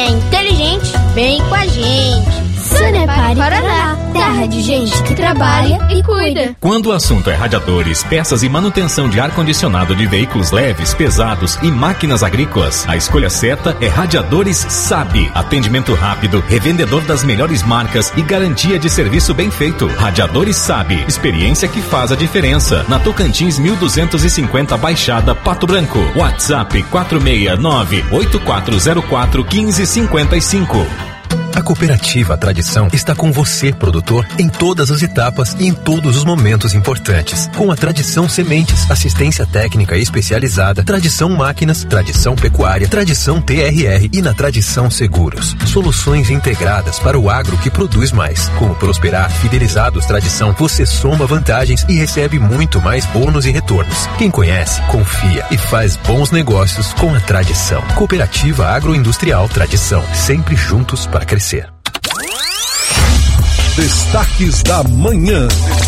Quem é inteligente, vem com a gente. Sanepar Paraná, terra de gente que trabalha e cuida. Quando o assunto é radiadores, peças e manutenção de ar-condicionado de veículos leves, pesados e máquinas agrícolas, a escolha certa é Radiadores SAB. Atendimento rápido, revendedor das melhores marcas e garantia de serviço bem feito. Radiadores SAB, experiência que faz a diferença. Na Tocantins 1250 Baixada, Pato Branco. WhatsApp 469-8404-1555. A Cooperativa Tradição está com você, produtor, em todas as etapas e em todos os momentos importantes. Com a Tradição Sementes, assistência técnica especializada, Tradição Máquinas, Tradição Pecuária, Tradição TRR e na Tradição Seguros. Soluções integradas para o agro que produz mais. Com o Prosperar Fidelizados Tradição, você soma vantagens e recebe muito mais bônus e retornos. Quem conhece, confia e faz bons negócios com a Tradição. Cooperativa Agroindustrial Tradição, sempre juntos para crescer. Destaques da manhã.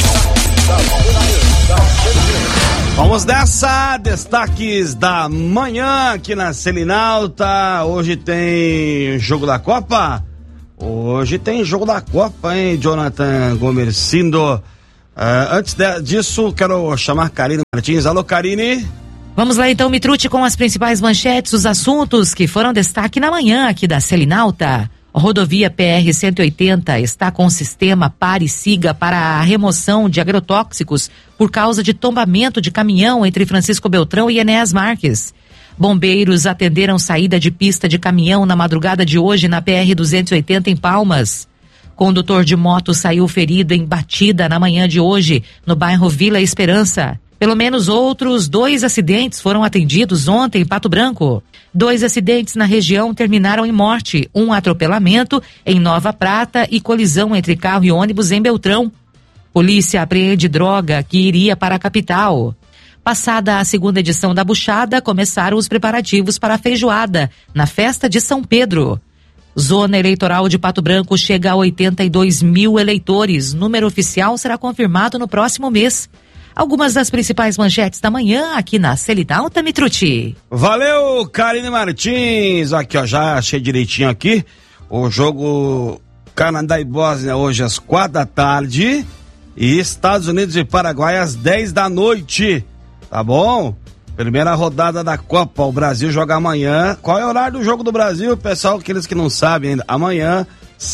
Vamos nessa, destaques da manhã aqui na Selinalta. Hoje tem jogo da Copa? Hoje tem jogo da Copa, hein, Jonathan Gomercindo? Antes disso, quero chamar Karine Martins. Alô, Karine. Vamos lá então, Mitrucci, com as principais manchetes, os assuntos que foram destaque na manhã aqui da Selinalta. A rodovia PR-180 está com o sistema Pare e Siga para a remoção de agrotóxicos por causa de tombamento de caminhão entre Francisco Beltrão e Enéas Marques. Bombeiros atenderam saída de pista de caminhão na madrugada de hoje na PR-280 em Palmas. Condutor de moto saiu ferido em batida na manhã de hoje no bairro Vila Esperança. Pelo menos outros 2 acidentes foram atendidos ontem em Pato Branco. 2 acidentes na região terminaram em morte, um atropelamento em Nova Prata e colisão entre carro e ônibus em Beltrão. Polícia apreende droga que iria para a capital. Passada a segunda edição da Buchada, começaram os preparativos para a feijoada, na festa de São Pedro. Zona Eleitoral de Pato Branco chega a 82 mil eleitores. Número oficial será confirmado no próximo mês. Algumas das principais manchetes da manhã aqui na Selinalta, Mitrucci. Valeu, Karine Martins. Aqui, ó, já achei direitinho aqui. O jogo Canadá e Bósnia hoje às 4h e Estados Unidos e Paraguai às 10h. Tá bom? Primeira rodada da Copa. O Brasil joga amanhã. Qual é o horário do jogo do Brasil, pessoal? Aqueles que não sabem ainda. Amanhã,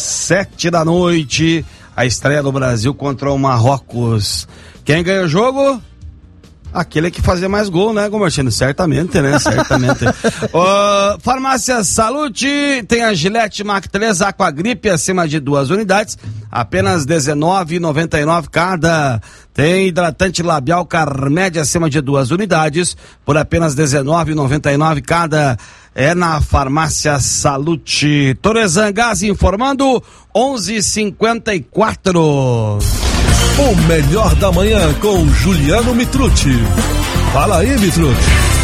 7h. A estreia do Brasil contra o Marrocos. Quem ganha o jogo? Aquele que fazia mais gol, né, Gomercindo? Certamente, né? Certamente. Farmácia Salute, tem a Gillette Mac 3 Aquagripe acima de 2 unidades, apenas R$19,99 cada. Tem hidratante labial Carmed acima de 2 unidades, por apenas R$19,99 cada. É na Farmácia Salute. Torezan Gás informando, 11h54. O melhor da manhã com Juliano Mitrucci. Fala aí, Mitrucci.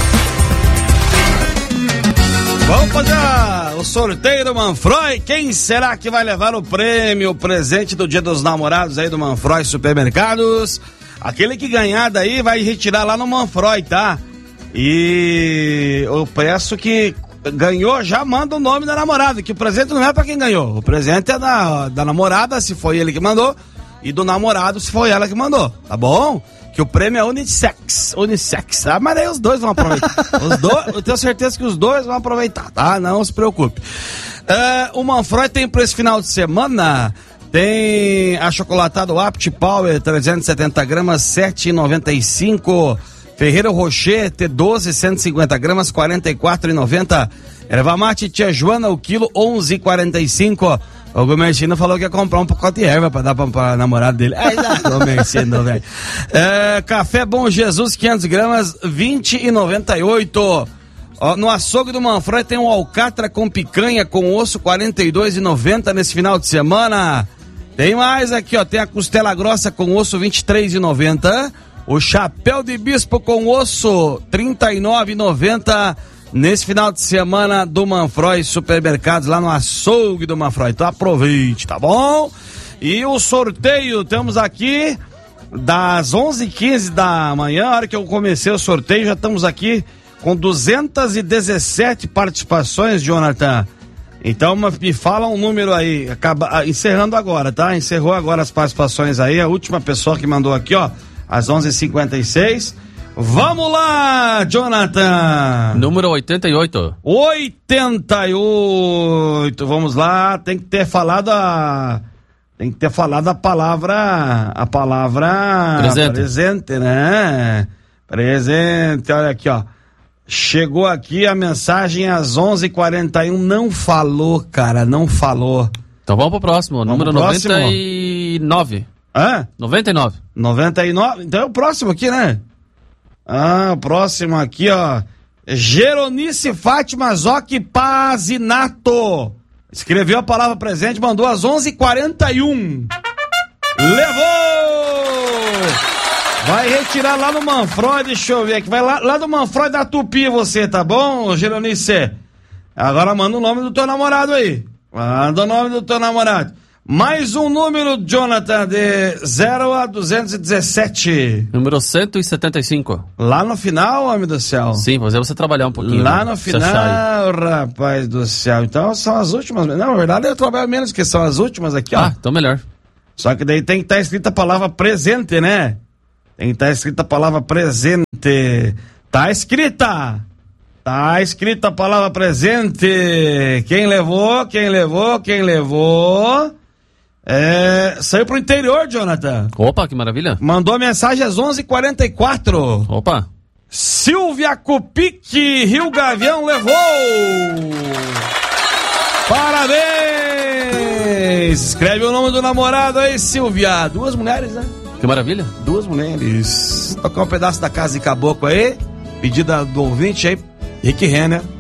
Vamos fazer o sorteio do Manfroy. Quem será que vai levar o prêmio, o presente do Dia dos Namorados aí do Manfroy Supermercados? Aquele que ganhar daí vai retirar lá no Manfroy, tá? E eu peço que ganhou, já manda o nome da namorada, que o presente não é pra quem ganhou. O presente é da namorada, se foi ele que mandou. E do namorado, se foi ela que mandou, tá bom? Que o prêmio é unissex. Ah, mas aí os dois vão aproveitar. Eu tenho certeza que os dois vão aproveitar, tá? Não se preocupe. O Manfroy tem para esse final de semana, tem achocolatado Apt Power 370 gramas, R$7,95. Ferreiro Rocher T12 150 gramas, R$44,90. Erva mate Tia Joana, o quilo, R$11,45. O Gomercindo falou que ia comprar um pacote de erva pra dar pra namorada dele. Gomercindo, velho. Café Bom Jesus, 500 gramas, R$20,98. No açougue do Manfroy tem um alcatra com picanha com osso, R$42,90 nesse final de semana. Tem mais aqui, ó. Tem a costela grossa com osso, R$23,90. O chapéu de bispo com osso, R$39,90. Nesse final de semana do Manfroy Supermercados, lá no açougue do Manfroy. Então aproveite, tá bom? E o sorteio, temos aqui das 11h15 da manhã, a hora que eu comecei o sorteio, já estamos aqui com 217 participações, Jonathan. Então me fala um número aí, encerrando agora, tá? Encerrou agora as participações aí, a última pessoa que mandou aqui, ó, às 11h56. Vamos lá, Jonathan! Número 88. 88, vamos lá, tem que ter falado a palavra presente, né? Presente, olha aqui, ó. Chegou aqui a mensagem às 11h41, não falou, cara, não falou. Então vamos pro próximo, número 99. Hã? 99. 99, então é o próximo aqui, né? O próximo aqui, ó. Geronice Fátima Zoc Pazinato. Escreveu a palavra presente, mandou às 11h41. Levou! Vai retirar lá no Manfroy, deixa eu ver aqui. Vai lá do Manfroy da Tupi você, tá bom, Geronice? Agora manda o nome do teu namorado aí. Manda o nome do teu namorado. Mais um número, Jonathan, de 0 a 217. Número 175. Lá no final, homem do céu? Sim, fazer você trabalhar um pouquinho. Lá no final, rapaz do céu. Então são as últimas. Não, na verdade eu trabalho menos, que são as últimas aqui, ó. Ah, então melhor. Só que daí tem que estar escrita a palavra presente, né? Tem que estar escrita a palavra presente. Tá escrita a palavra presente. Quem levou? Saiu pro interior, Jonathan. Opa, que maravilha. Mandou mensagem às 11h44. Opa. Silvia Cupique, Rio Gavião, levou. Parabéns. Escreve o nome do namorado aí, Silvia. 2 mulheres, né? Que maravilha. 2 mulheres. Tocar um pedaço da Casa de Caboclo aí. Pedida do ouvinte aí, Rick Renner.